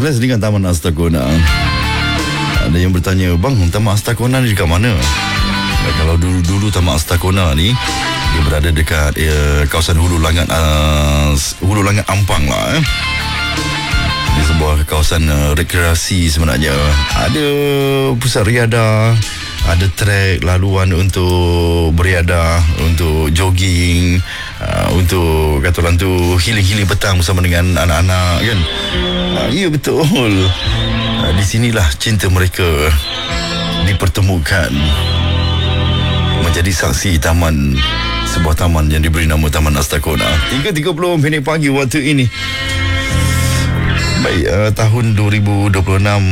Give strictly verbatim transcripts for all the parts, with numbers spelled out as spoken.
Kelas dengan Taman Astagona. Ada yang bertanya, bang, Taman Astagona ni dekat mana? Dan kalau dulu-dulu Taman Astagona ni dia berada dekat eh, kawasan Hulu Langat uh, Hulu Langat Ampang lah eh. Di sebuah kawasan uh, rekreasi sebenarnya. Ada pusat riadah, ada trek laluan untuk beriadah, untuk jogging, uh, untuk kata orang tu healing-healing petang bersama dengan anak-anak kan. Uh, ya betul. Uh, di sinilah cinta mereka dipertemukan menjadi saksi taman, sebuah taman yang diberi nama Taman Astagona. tiga tiga puluh minit pagi waktu ini. Baik, uh, tahun dua ribu dua puluh enam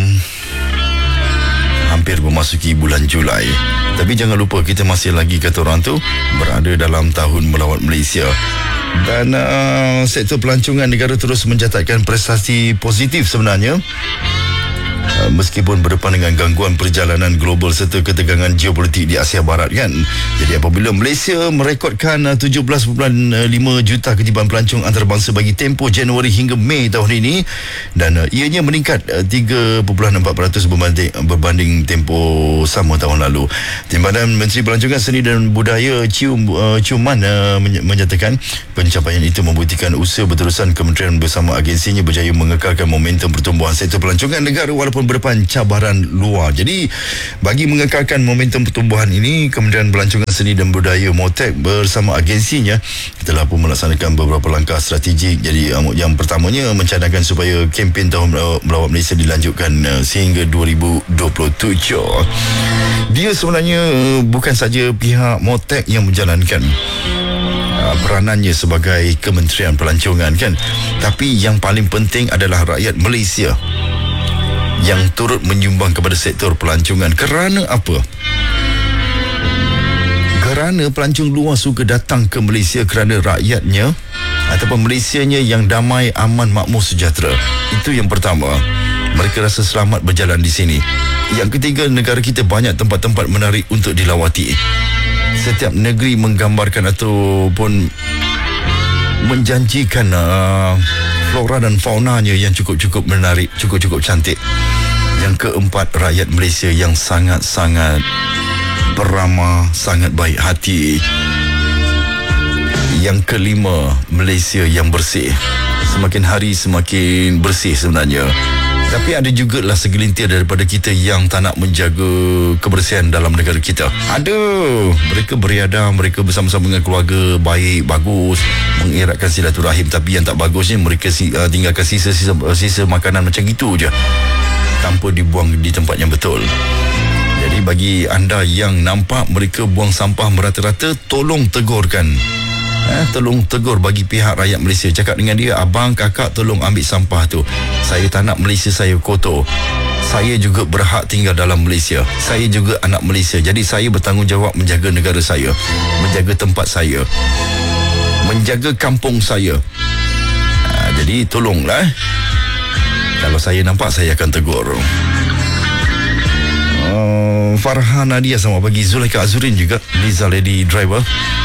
hampir memasuki bulan Julai. Tapi jangan lupa kita masih lagi kata orang tu berada dalam tahun melawat Malaysia. Dan uh, sektor pelancongan negara terus mencatatkan prestasi positif sebenarnya. Uh, meskipun berdepan dengan gangguan perjalanan global serta ketegangan geopolitik di Asia Barat kan. Jadi apabila Malaysia merekodkan uh, tujuh belas perpuluhan lima juta ketiban pelancong antarabangsa bagi tempoh Januari hingga Mei tahun ini, dan uh, ianya meningkat uh, tiga perpuluhan empat peratus berbanding, berbanding tempoh sama tahun lalu. Timbalan Menteri Pelancongan Seni dan Budaya Cium, uh, Ciuman uh, menyatakan pencapaian itu membuktikan usaha berterusan kementerian bersama agensinya berjaya mengekalkan momentum pertumbuhan sektor pelancongan negara walaupun berdepan cabaran luar. Jadi bagi mengekalkan momentum pertumbuhan ini, Kementerian Pelancongan Seni dan Budaya MOTEK bersama agensinya telah pun melaksanakan beberapa langkah strategik. Jadi yang pertamanya mencadangkan supaya kempen Tahun Melawat Malaysia dilanjutkan sehingga dua ribu dua puluh tujuh. Dia sebenarnya bukan saja pihak MOTEK yang menjalankan peranannya sebagai Kementerian Pelancongan kan, tapi yang paling penting adalah rakyat Malaysia yang turut menyumbang kepada sektor pelancongan. Kerana apa? Kerana pelancong luar suka datang ke Malaysia kerana rakyatnya ataupun Malaysianya yang damai, aman, makmur, sejahtera. Itu yang pertama. Mereka rasa selamat berjalan di sini. Yang ketiga, negara kita banyak tempat-tempat menarik untuk dilawati. Setiap negeri menggambarkan ataupun menjanjikan uh, flora dan faunanya yang cukup-cukup menarik, cukup-cukup cantik. Yang keempat, rakyat Malaysia yang sangat-sangat beramah, sangat baik hati. Yang kelima, Malaysia yang bersih. Semakin hari semakin bersih sebenarnya. Tapi ada juga lah segelintir daripada kita yang tak nak menjaga kebersihan dalam negara kita. Ada, mereka beriadah, mereka bersama-sama dengan keluarga, baik, bagus, mengeratkan silaturahim. Tapi yang tak bagusnya, mereka uh, tinggalkan sisa-sisa sisa makanan macam itu je, tanpa dibuang di tempat yang betul. Jadi bagi anda yang nampak mereka buang sampah merata-rata, tolong tegurkan. Eh, tolong tegur bagi pihak rakyat Malaysia. Cakap dengan dia, abang, kakak, tolong ambil sampah tu. Saya tak nak Malaysia saya kotor. Saya juga berhak tinggal dalam Malaysia. Saya juga anak Malaysia. Jadi saya bertanggungjawab menjaga negara saya, menjaga tempat saya, menjaga kampung saya. Ha, jadi tolonglah. Kalau saya nampak, saya akan tegur. Uh, Farhan Nadia, selamat pagi. Zulaika Azurin juga, Liza Lady Driver.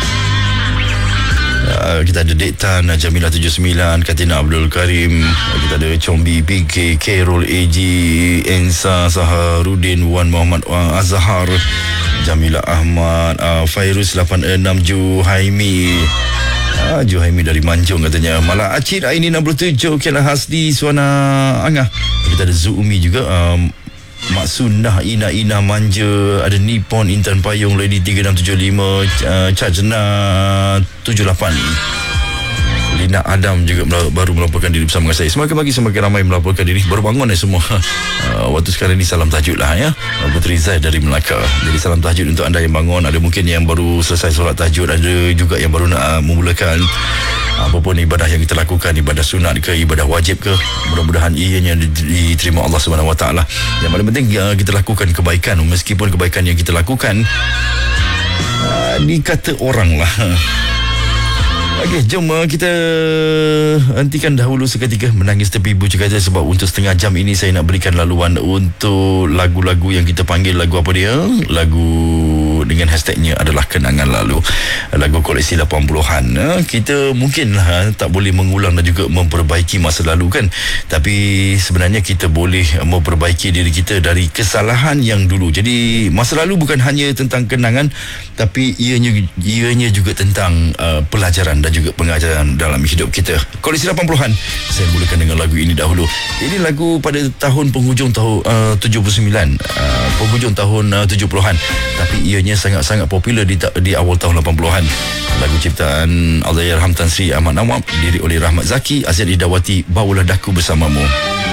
Uh, kita ada Dektan, Jamilah tujuh puluh sembilan, Katina Abdul Karim, uh, kita ada Combi P K, Carol A G, Ensa Saharudin, Wan Muhammad uh, Azhar, Jamilah Ahmad, uh, Fairuz lapan enam, Juhaimi, uh, Juhaimi dari Manjung katanya, Malah Acid Aini enam puluh tujuh, Kela Hasdi, Suana Angah. Kita ada Zuumi juga, um, Mak Sunnah, Ina Ina Manja, ada Nippon, Intan Payung, Lady tiga enam tujuh lima, uh, Chajna tujuh lapan, Lina Adam juga baru melaporkan diri bersama dengan saya. Semakin pagi semakin ramai melaporkan diri. Baru bangun ya semua. uh, Waktu sekarang ni salam tahajud lah ya. Puteri Zaid dari Melaka. Jadi salam tahajud untuk anda yang bangun. Ada mungkin yang baru selesai solat tahajud, ada juga yang baru nak uh, memulakan apapun ibadah yang kita lakukan, ibadah sunat ke, ibadah wajib ke, mudah-mudahan ianya diterima Allah Subhanahu Wa Taala. Yang paling penting uh, kita lakukan kebaikan, meskipun kebaikan yang kita lakukan uh, dikata orang lah. Okey, jom uh, kita hentikan dahulu seketika menangis tepi bucu kaca, sebab untuk setengah jam ini saya nak berikan laluan untuk lagu-lagu yang kita panggil lagu apa dia? Lagu tersebut dengan hashtagnya adalah kenangan lalu. Lagu koleksi lapan puluhan. Uh, kita mungkin uh, tak boleh mengulang dan juga memperbaiki masa lalu kan, tapi sebenarnya kita boleh memperbaiki diri kita dari kesalahan yang dulu. Jadi masa lalu bukan hanya tentang kenangan, tapi ianya ianya juga tentang uh, pelajaran dan juga pengajaran dalam hidup kita. Koleksi lapan puluhan, saya mulakan dengan lagu ini dahulu. Ini lagu pada tahun penghujung tahun uh, tujuh puluh sembilan, uh, penghujung tahun uh, tujuh puluhan, tapi ianya sangat-sangat popular di, di awal tahun lapan puluhan. Lagu ciptaan Allahyarham Tan Sri Ahmad Nawab, diri oleh Rahmat Zaki, Aziz Idawati, Bawalah Daku Bersamamu.